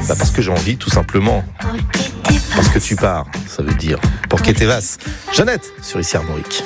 Parce que j'ai envie, tout simplement. Parce que tu pars, ça veut dire Porque te vas. Jeannette, sur Ici Armorique.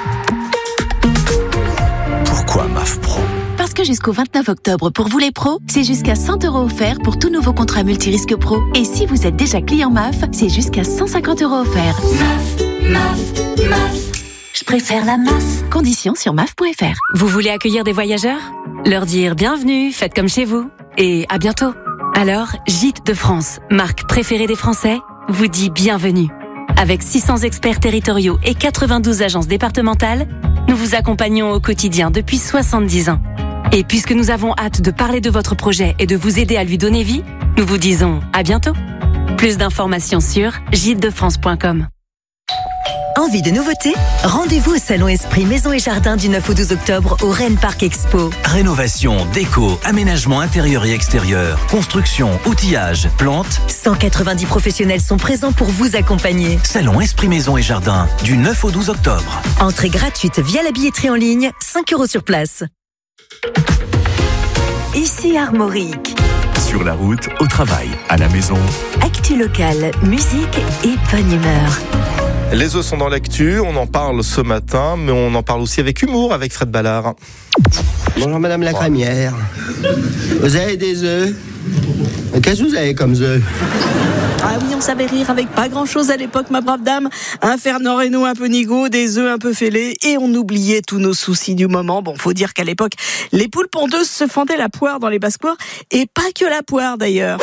Pourquoi MAF Pro ? Parce que jusqu'au 29 octobre, pour vous les pros, c'est jusqu'à 100 € offerts pour tout nouveau contrat multirisque pro. Et si vous êtes déjà client MAF, c'est jusqu'à 150 € offerts. MAF. Je préfère la MAF. Conditions sur maf.fr. Vous voulez accueillir des voyageurs ? Leur dire bienvenue, faites comme chez vous. Et à bientôt. Alors, Gîtes de France, marque préférée des Français, vous dit bienvenue. Avec 600 experts territoriaux et 92 agences départementales, nous vous accompagnons au quotidien depuis 70 ans. Et puisque nous avons hâte de parler de votre projet et de vous aider à lui donner vie, nous vous disons à bientôt. Plus d'informations sur gîtesdefrance.com. Envie de nouveautés ? Rendez-vous au Salon Esprit Maison et Jardin du 9 au 12 octobre au Rennes Parc Expo. Rénovation, déco, aménagement intérieur et extérieur, construction, outillage, plantes. 190 professionnels sont présents pour vous accompagner. Salon Esprit Maison et Jardin du 9 au 12 octobre. Entrée gratuite via la billetterie en ligne, 5 € sur place. Ici Armorique. Sur la route, au travail, à la maison. Actu locale, musique et bonne humeur. Les œufs sont dans l'actu, on en parle ce matin, mais on en parle aussi avec humour, avec Fred Ballard. Bonjour Madame la Crémière. Vous avez des œufs ? Qu'est-ce que vous avez comme œufs ? Ah oui, on savait rire avec pas grand-chose à l'époque, ma brave dame. Un Fernand Reynaud un peu nigaud, des œufs un peu fêlés, et on oubliait tous nos soucis du moment. Bon, faut dire qu'à l'époque, les poules pondeuses se fendaient la poire dans les basses-cours, et pas que la poire d'ailleurs.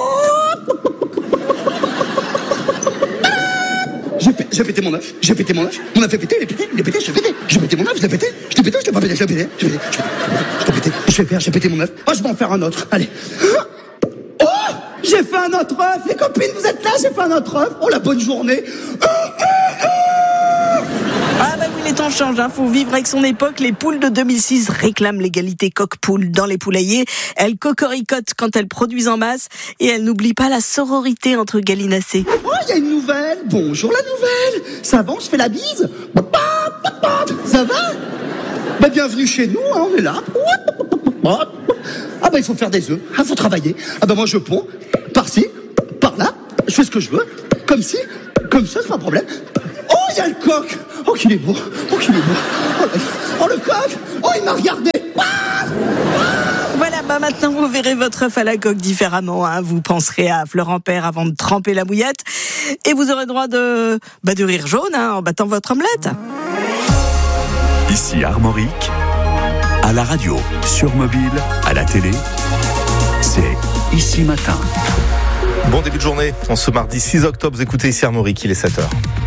J'ai pété mon œuf, mon œuf est pété, il est pété, j'ai pété mon œuf, je l'ai pété, je l'ai pas pété, je l'ai pété, j'ai pété mon œuf, oh je vais en faire un autre, allez. Oh, j'ai fait un autre œuf, les copines vous êtes là, j'ai fait un autre œuf, oh la bonne journée. Ah bah oui, les temps changent, faut vivre avec son époque. Les poules de 2006 réclament l'égalité coq-poule dans les poulaillers. Elles cocoricotent quand elles produisent en masse et elles n'oublient pas la sororité entre gallinacés. Oh, il y a une nouvelle, bonjour la nouvelle, ça va, on se fait la bise, ça va ? Bah bienvenue chez nous, on est là. Ah bah il faut faire des œufs, faut travailler. Ah bah moi je ponds, par-ci, par-là, je fais ce que je veux, comme ci, comme ça, c'est pas un problème. Oh, il y a le coq. Oh, qu'il est beau. Oh, le coq. Oh, il m'a regardé. Voilà, bah maintenant vous verrez votre œuf à la coque différemment. Vous penserez à Florent Père avant de tremper la bouillette. Et vous aurez droit de rire jaune en battant votre omelette. Ici Armorique, à la radio, sur mobile, à la télé, c'est Ici Matin. Bon début de journée, en ce mardi 6 octobre, vous écoutez Ici Armorique, il est 7h.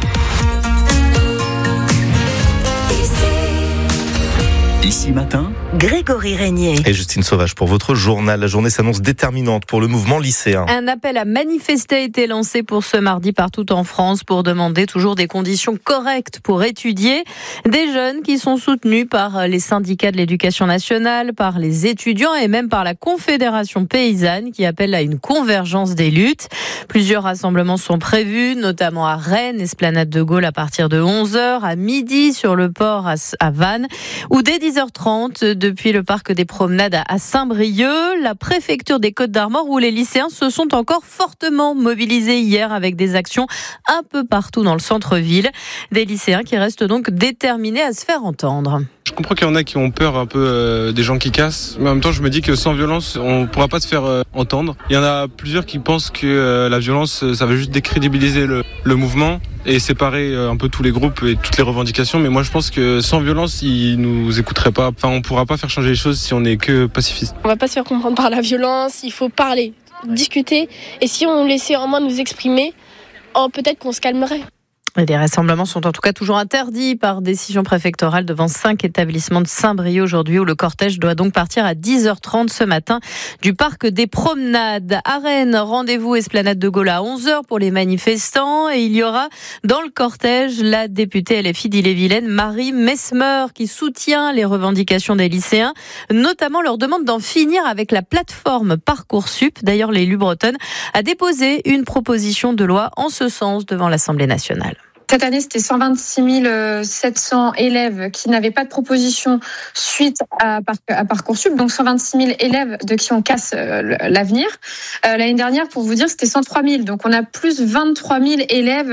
Ici Matin, Grégory Régnier. Et Justine Sauvage pour votre journal. La journée s'annonce déterminante pour le mouvement lycéen. Un appel à manifester a été lancé pour ce mardi partout en France pour demander toujours des conditions correctes pour étudier. Des jeunes qui sont soutenus par les syndicats de l'éducation nationale, par les étudiants et même par la Confédération paysanne qui appelle à une convergence des luttes. Plusieurs rassemblements sont prévus, notamment à Rennes, Esplanade de Gaulle à partir de 11h, à midi sur le port à Vannes, ou dès 10h30 depuis le parc des Promenades à Saint-Brieuc, la préfecture des Côtes-d'Armor où les lycéens se sont encore fortement mobilisés hier avec des actions un peu partout dans le centre-ville. Des lycéens qui restent donc déterminés à se faire entendre. Je comprends qu'il y en a qui ont peur un peu des gens qui cassent, mais en même temps je me dis que sans violence on ne pourra pas se faire entendre. Il y en a plusieurs qui pensent que la violence ça va juste décrédibiliser le mouvement et séparer un peu tous les groupes et toutes les revendications, mais moi je pense que sans violence ils nous écouteraient pas. Enfin on pourra pas faire changer les choses si on n'est que pacifiste. On va pas se faire comprendre par la violence, il faut parler, discuter, et si on laissait en moins nous exprimer, peut-être qu'on se calmerait. Et les rassemblements sont en tout cas toujours interdits par décision préfectorale devant 5 établissements de Saint-Brieuc aujourd'hui, où le cortège doit donc partir à 10h30 ce matin du parc des Promenades. À Rennes, rendez-vous Esplanade de Gaulle à 11h pour les manifestants, et il y aura dans le cortège la députée LFI d'Ille-et-Vilaine, Marie Mesmer, qui soutient les revendications des lycéens, notamment leur demande d'en finir avec la plateforme Parcoursup. D'ailleurs, l'élu bretonne a déposé une proposition de loi en ce sens devant l'Assemblée nationale. Cette année, c'était 126 700 élèves qui n'avaient pas de proposition suite à Parcoursup, donc 126 000 élèves de qui on casse l'avenir. L'année dernière, pour vous dire, c'était 103 000, donc on a plus 23 000 élèves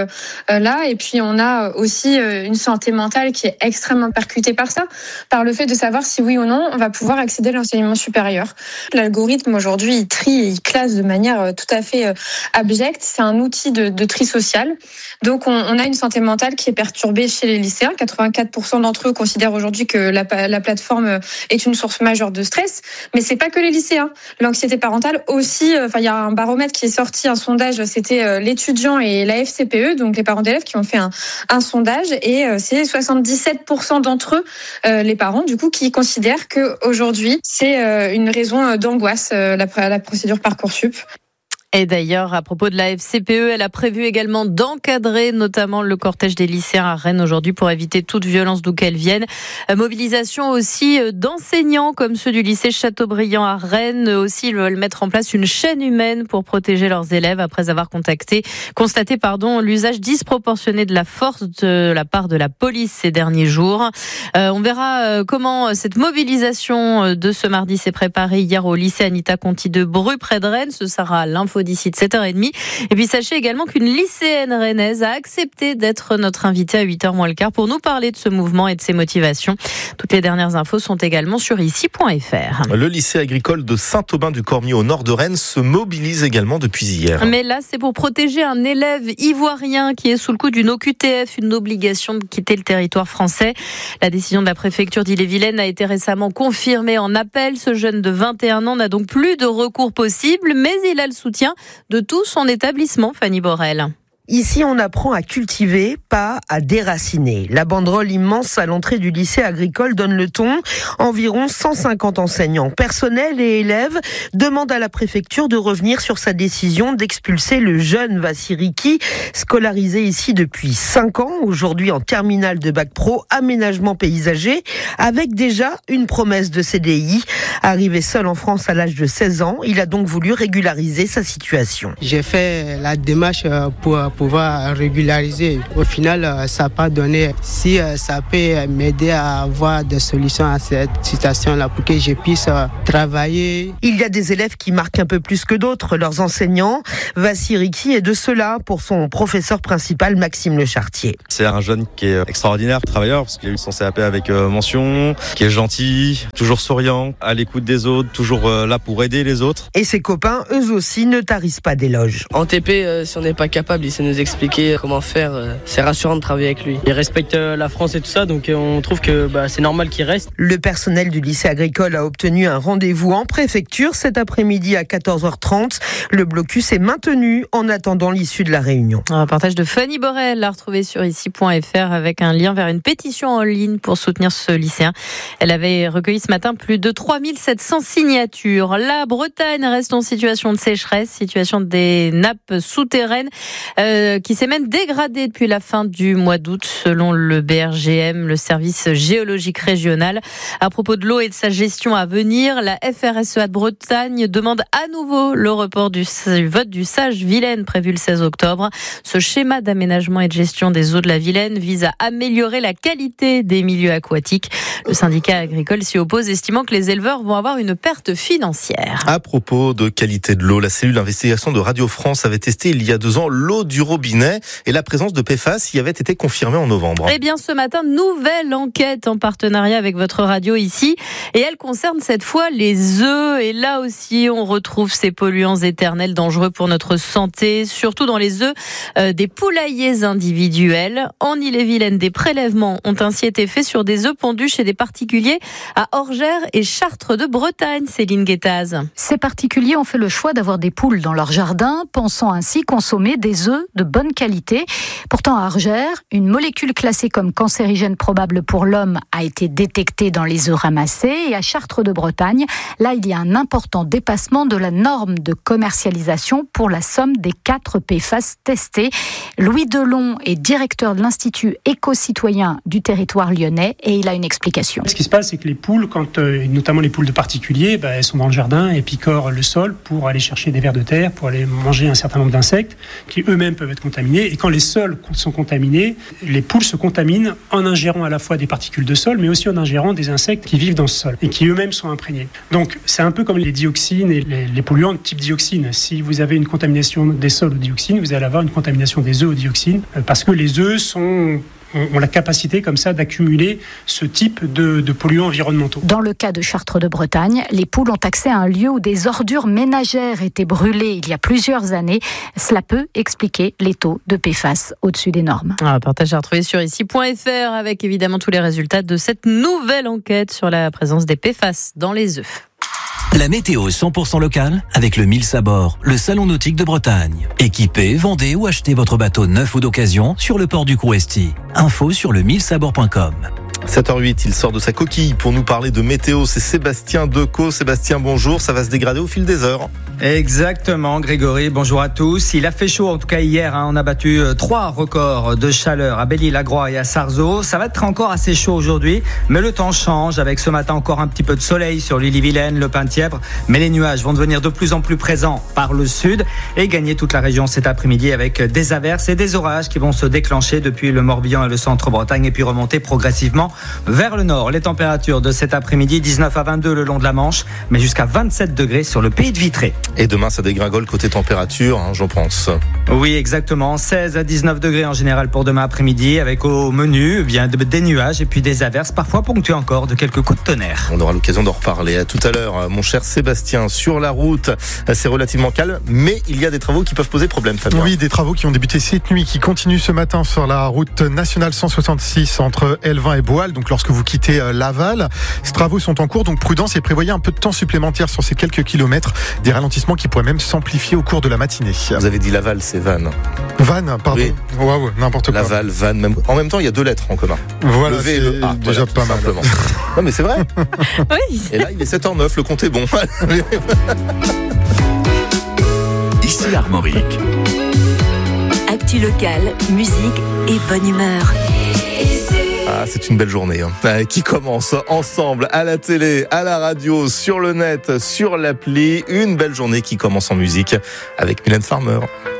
là, et puis on a aussi une santé mentale qui est extrêmement percutée par ça, par le fait de savoir si oui ou non on va pouvoir accéder à l'enseignement supérieur. L'algorithme aujourd'hui, il trie et il classe de manière tout à fait abjecte. C'est un outil de tri social, donc on a une santé mentale qui est perturbée chez les lycéens. 84% d'entre eux considèrent aujourd'hui que la plateforme est une source majeure de stress. Mais c'est pas que les lycéens. L'anxiété parentale aussi. Il y a un baromètre qui est sorti, un sondage. C'était l'étudiant et la FCPE, donc les parents d'élèves, qui ont fait un sondage. Et c'est 77% d'entre eux, les parents, du coup, qui considèrent que aujourd'hui c'est une raison d'angoisse, la procédure Parcoursup. Et d'ailleurs, à propos de la FCPE, elle a prévu également d'encadrer notamment le cortège des lycéens à Rennes aujourd'hui pour éviter toute violence d'où qu'elle vienne. Mobilisation aussi d'enseignants comme ceux du lycée Chateaubriand à Rennes. Aussi, ils veulent mettre en place une chaîne humaine pour protéger leurs élèves après avoir constaté l'usage disproportionné de la force de la part de la police ces derniers jours. On verra comment cette mobilisation de ce mardi s'est préparée hier au lycée Anita Conti de Bru près de Rennes. Ce sera l'info d'ici de 7h30. Et puis sachez également qu'une lycéenne rennaise a accepté d'être notre invitée à 8h moins le quart pour nous parler de ce mouvement et de ses motivations. Toutes les dernières infos sont également sur ici.fr. Le lycée agricole de Saint-Aubin-du-Cormier au nord de Rennes se mobilise également depuis hier. Mais là, c'est pour protéger un élève ivoirien qui est sous le coup d'une OQTF, une obligation de quitter le territoire français. La décision de la préfecture d'Ille-et-Vilaine a été récemment confirmée en appel. Ce jeune de 21 ans n'a donc plus de recours possible, mais il a le soutien de tout son établissement, Fanny Borel. Ici, on apprend à cultiver, pas à déraciner. La banderole immense à l'entrée du lycée agricole donne le ton. Environ 150 enseignants, personnels et élèves demandent à la préfecture de revenir sur sa décision d'expulser le jeune Vassiriki, scolarisé ici depuis 5 ans, aujourd'hui en terminale de bac pro, aménagement paysager, avec déjà une promesse de CDI. Arrivé seul en France à l'âge de 16 ans, il a donc voulu régulariser sa situation. J'ai fait la démarche pour pouvoir régulariser. Au final, ça n'a pas donné. Si ça peut m'aider à avoir des solutions à cette situation-là pour que je puisse travailler. Il y a des élèves qui marquent un peu plus que d'autres leurs enseignants. Vassiriki est de cela pour son professeur principal, Maxime Lechartier. C'est un jeune qui est extraordinaire, travailleur, parce qu'il a eu son CAP avec mention, qui est gentil, toujours souriant, à l'écoute des autres, toujours là pour aider les autres. Et ses copains, eux aussi, ne tarissent pas d'éloges. En TP, si on n'est pas capable, il sait nous expliquer comment faire. C'est rassurant de travailler avec lui. Il respecte la France et tout ça, donc on trouve que c'est normal qu'il reste. Le personnel du lycée agricole a obtenu un rendez-vous en préfecture cet après-midi à 14h30. Le blocus est maintenu en attendant l'issue de la réunion. Un reportage de Fanny Borel à retrouver sur ici.fr avec un lien vers une pétition en ligne pour soutenir ce lycéen. Elle avait recueilli ce matin plus de 3700 signatures. La Bretagne reste en situation de sécheresse, situation des nappes souterraines qui s'est même dégradée depuis la fin du mois d'août selon le BRGM, le service géologique régional. À propos de l'eau et de sa gestion à venir, la FRSEA de Bretagne demande à nouveau le report du vote du Sage Vilaine prévu le 16 octobre. Ce schéma d'aménagement et de gestion des eaux de la Vilaine vise à améliorer la qualité des milieux aquatiques. Le syndicat agricole s'y oppose, estimant que les éleveurs vont avoir une perte financière. À propos de qualité de l'eau, la cellule d'investigation de Radio France avait testé il y a 2 ans l'eau du robinet et la présence de PFAS y avait été confirmée en novembre. Eh bien, ce matin, nouvelle enquête en partenariat avec votre radio ici. Et elle concerne cette fois les œufs. Et là aussi, on retrouve ces polluants éternels dangereux pour notre santé, surtout dans les œufs des poulaillers individuels. En Ille-et-Vilaine, des prélèvements ont ainsi été faits sur des œufs pondus chez des particuliers à Orgères et Chartres de Bretagne. Céline Guettaz. Ces particuliers ont fait le choix d'avoir des poules dans leur jardin, pensant ainsi consommer des œufs de bonne qualité. Pourtant, à Orgères, une molécule classée comme cancérigène probable pour l'homme a été détectée dans les œufs ramassés. Et à Chartres de Bretagne, là, il y a un important dépassement de la norme de commercialisation pour la somme des 4 PFAS testés. Louis Delon est directeur de l'Institut éco-citoyen du territoire lyonnais et il a une explication. Ce qui se passe, c'est que les poules, notamment les poules de particuliers, elles sont dans le jardin et picorent le sol pour aller chercher des vers de terre, pour aller manger un certain nombre d'insectes qui eux-mêmes peuvent peuvent être contaminés. Et quand les sols sont contaminés, les poules se contaminent en ingérant à la fois des particules de sol, mais aussi en ingérant des insectes qui vivent dans ce sol et qui eux-mêmes sont imprégnés. Donc c'est un peu comme les dioxines et les polluants de type dioxine. Si vous avez une contamination des sols aux dioxines, vous allez avoir une contamination des œufs aux dioxines, parce que les œufs ont la capacité comme ça d'accumuler ce type de polluants environnementaux. Dans le cas de Chartres de Bretagne, les poules ont accès à un lieu où des ordures ménagères étaient brûlées il y a plusieurs années. Cela peut expliquer les taux de PFAS au-dessus des normes. Un partage à retrouver sur ici.fr avec évidemment tous les résultats de cette nouvelle enquête sur la présence des PFAS dans les œufs. La météo 100% locale avec le Mills à bord, le salon nautique de Bretagne. Équipez, vendez ou achetez votre bateau neuf ou d'occasion sur le port du Crouesty. Info sur le millsabord.com. 7h08, il sort de sa coquille pour nous parler de météo. C'est Sébastien Decaux. Sébastien, bonjour. Ça va se dégrader au fil des heures. Exactement, Grégory. Bonjour à tous. Il a fait chaud, en tout cas hier. On a battu 3 records de chaleur à Belle-Île-la-Groix et à Sarzeau. Ça va être encore assez chaud aujourd'hui, mais le temps change avec ce matin encore un petit peu de soleil sur l'Ille-et-Vilaine, le Penthièvre. Mais les nuages vont devenir de plus en plus présents par le sud et gagner toute la région cet après-midi avec des averses et des orages qui vont se déclencher depuis le Morbihan et le centre-Bretagne et puis remonter progressivement vers le nord. Les températures de cet après-midi, 19 à 22 le long de la Manche, mais jusqu'à 27 degrés sur le pays de Vitré. Et demain, ça dégringole côté température, je pense. Oui, exactement. 16 à 19 degrés en général pour demain après-midi, avec au menu des nuages et puis des averses, parfois ponctuées encore de quelques coups de tonnerre. On aura l'occasion d'en reparler. À tout à l'heure, mon cher Sébastien. Sur la route, c'est relativement calme, mais il y a des travaux qui peuvent poser problème, Fabien. Oui, des travaux qui ont débuté cette nuit, qui continuent ce matin sur la route nationale 166 entre Elvin et Boal. Donc lorsque vous quittez Laval, ces travaux sont en cours, donc prudence et prévoyez un peu de temps supplémentaire sur ces quelques kilomètres, des ralentissements qui pourraient même s'amplifier au cours de la matinée. Vous avez dit Laval, c'est Vannes. Vannes, pardon. Oui. Waouh, n'importe quoi. Laval, Vannes, même. En même temps, il y a 2 lettres en commun. Voilà, le V et c'est le A, déjà pas mal. Simplement. Non, mais c'est vrai. Oui. Et là, il est 7h09, le compte est bon. Ici Armorique. Actu locale, musique et bonne humeur. Ah, c'est une belle journée qui commence ensemble à la télé, à la radio, sur le net, sur l'appli. Une belle journée qui commence en musique avec Mylène Farmer.